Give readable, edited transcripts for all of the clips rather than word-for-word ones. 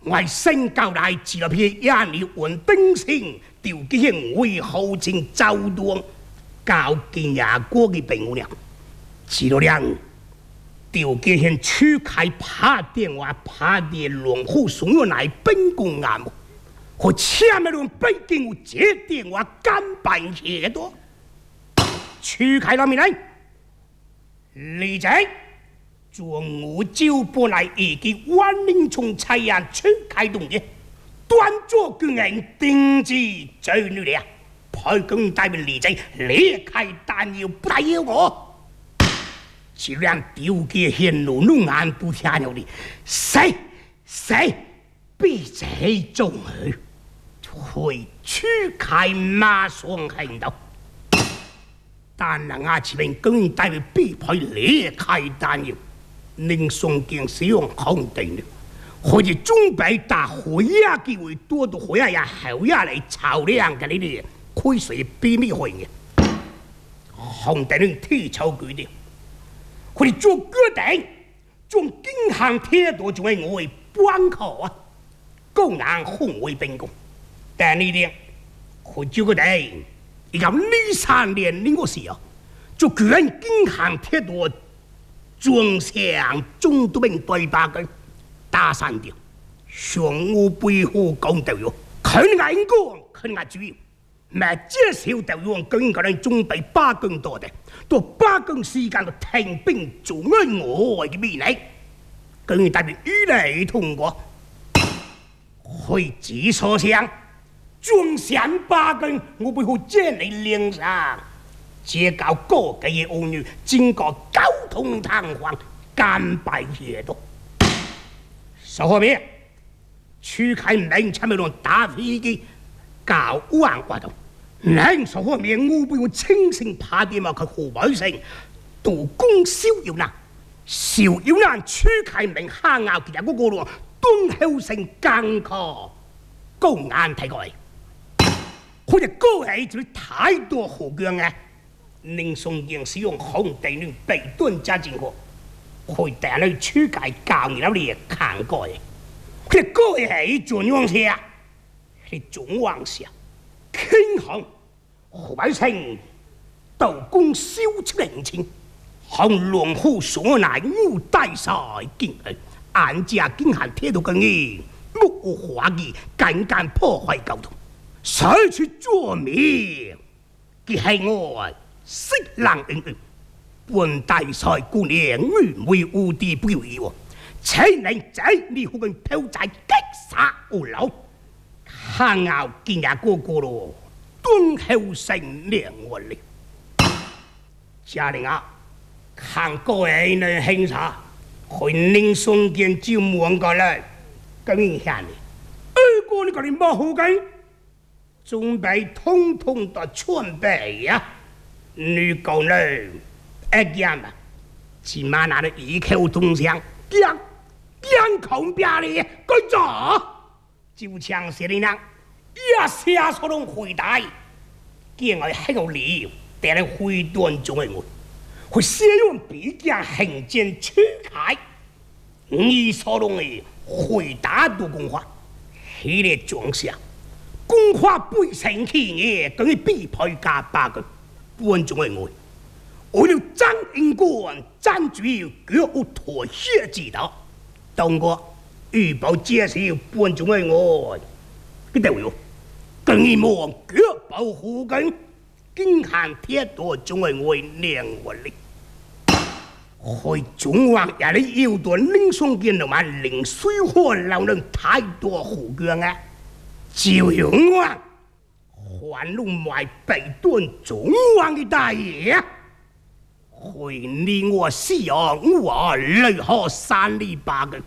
我身教来自了片亚尼稳定性，调基兴为后情周端，教见亚国的朋友了。自了两调基兴出开拍电话拍的龙虎所有来本公案目，和前面论北京有接电话干办些多，出开了没来？李仔。中午就本来以及万宁从采样出开动的，端坐军人定制最女的，派更代表李仔裂开弹药不带有我，就让丢给显露弄眼都听了的，谁必这种儿会出开马上行动，但人啊这边更代表必派裂开弹药。宁松经使用空定了，或者准备打回亚机会多到回亚也后亚来炒量嘅呢啲亏水秘密会嘅，空定提出决定，佢哋做决定，將經行鐵道仲係我哋關口啊，高硬紅會並攻，但呢啲佢做決定，而家呢3年呢個時候，就決定經行鐵道。中上中都兵對白嘅打散掉，上午背後講到咗，佢眼光佢眼主要，咪至少就用更加能準備8更多的，到8更時間就停兵做喺我嘅面嚟，更代表與你通過，去指所想，中上8更我背後借你領上。接教各界嘅婦女，經過交通探訪，干敗嘢多。所後面，出開明參咪用打飛機，教灣活動。另所後面，我俾我清醒拍電話佢河北省，杜公逍遙南，逍遙南出開明下拗其實嗰個咯，敦厚城更確，高眼睇過嚟，好似高起就太多豪強嘅。寧松經使用紅地女被盾加進貨，去帶嚟出界教你哋看過嘅。佢哋過係轉往下，佢哋轉往下，傾向河北省道公燒出靈錢，向龍虎所乃烏帶晒經去，眼家經行鐵道嘅嘢，目無懷疑，間間破壞交通，採取作滅，佢係我。色冷本大賽姑娘愚昧無地不有意喎，請你仔你好跟偷仔擊殺無樓，下拗見也個個咯，敦厚成良我力。家玲啊，看各位呢輕茶，去寧松見招望過來，咁樣下你，個你個你冇好嘅，準備通通都準備呀。女工人，一樣嘛，起碼拿了一口東鄉，兩口邊哩，佢做就像是你那一下所能回答，見我喺度理，但係回答中嘅我，佢使用比較行政出開，你所能嘅回答到公話，喺你裝下，公話背成起嘢，咁你必配加8個。本種嘅我要爭英官，爭主要腳有妥協之道。當過預報介紹本種嘅我，佢哋會更望腳保護緊，經行鐵道種嘅我靚活力。去中華也你要到寧松見到埋零水火流能太多護腳啊！照樣我。還弄埋北段中央嘅大爺，去年我西洋我雷河3里8嘅，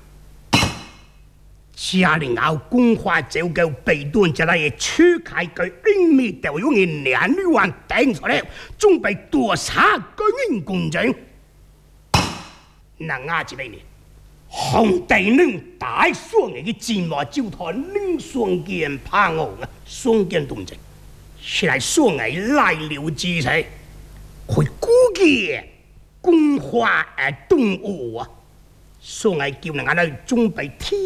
家裡咬公話就夠北段就嚟出開佢英美就用嘅2女萬頂出嚟，準備多殺個英公正。嗱啱住你呢，紅地能大雙嘅戰馬就台寧雙劍怕我嘅雙劍動靜。是來說藝來了之勢，會估計公話動物啊，說藝叫人家嚟準備